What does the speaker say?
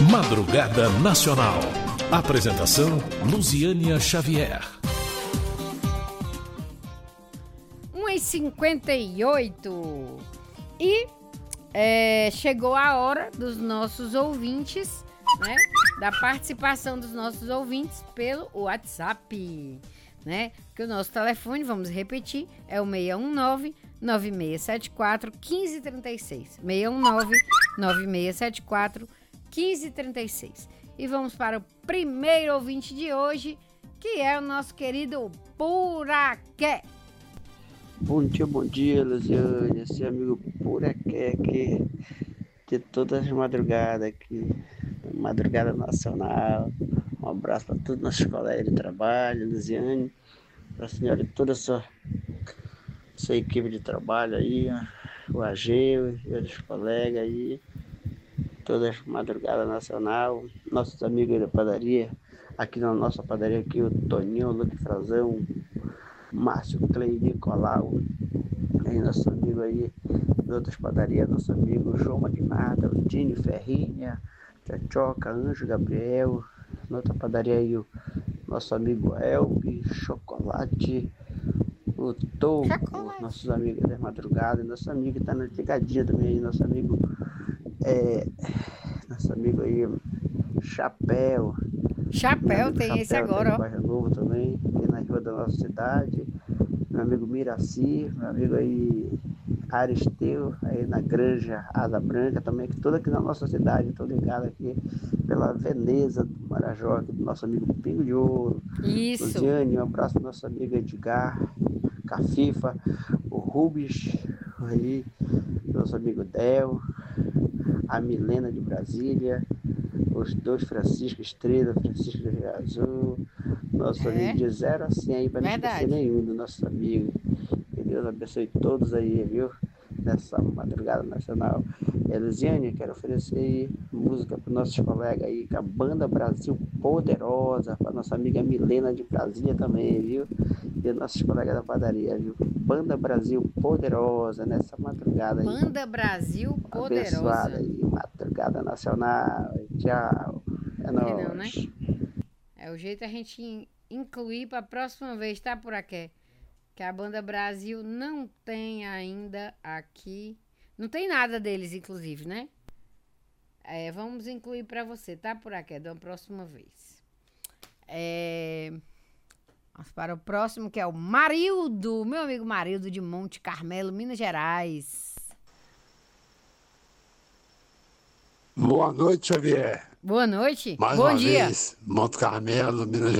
Madrugada Nacional. Apresentação, Luziânia Xavier. 1h58. E chegou a hora dos nossos ouvintes, né? Da participação dos nossos ouvintes pelo WhatsApp, né? Que o nosso telefone, vamos repetir, é o 619-9674-1536. 619-9674-1536. E vamos para o primeiro ouvinte de hoje, que é o nosso querido Puraqué. Bom dia, Luziane, esse amigo Puraqué aqui de todas as madrugadas aqui, Madrugada Nacional. Um abraço para todos os nossos colegas de trabalho, Luziane, para a senhora e toda a sua equipe de trabalho aí, o Ageu e os colegas aí, todas as Madrugada Nacional, nossos amigos da padaria, aqui na nossa padaria aqui, o Toninho, o Luque Frazão, Márcio Clay, Nicolau, aí nosso amigo aí de outras padarias, nosso amigo João Magnata, o Dini Ferrinha, Tchotchoca, Anjo Gabriel, na outra padaria aí o nosso amigo Elbe, Chocolate, o Toco, nossos amigos das madrugadas, nosso amigo que está na ligadinha também aí, nosso amigo aí, Chapéu, tem esse agora, ó. Bairro Novo também, aqui na rua da nossa cidade. Meu amigo Miraci, meu amigo aí Aristeu, aí na Granja Asa Branca também, que toda aqui na nossa cidade, estou ligado aqui pela Veneza do Marajó, aqui do nosso amigo Pingo de Ouro. Isso. Luziane, um abraço pro nosso amigo Edgar, Cafifa, o Rubens, aí, nosso amigo Del, a Milena de Brasília, os dois Francisco Estrela, Francisco do Rio Azul, nosso amigo de 0 a 100 aí, para não esquecer nenhum dos nossos amigos. Que Deus abençoe todos aí, viu? Nessa Madrugada Nacional. Luziane, quero oferecer aí música para nossos colegas aí, com a Banda Brasil Poderosa, para nossa amiga Milena de Brasília também, viu? E nossos colegas da padaria, viu? Banda Brasil Poderosa, nessa madrugada aí. Banda Brasil Poderosa. Abençoada aí, Madrugada Nacional. Tchau. É nóis. Não, né? É o jeito a gente incluir para a próxima vez, tá, Puraqué? Que a Banda Brasil não tem ainda aqui. Não tem nada deles, inclusive, né? Vamos incluir para você, tá, Puraqué? Da próxima vez. Vamos para o próximo, que é o Marildo. Meu amigo Marildo de Monte Carmelo, Minas Gerais. Boa noite, Xavier. Boa noite. Mais Bom uma dia. vez, Monte Carmelo, Minas Gerais.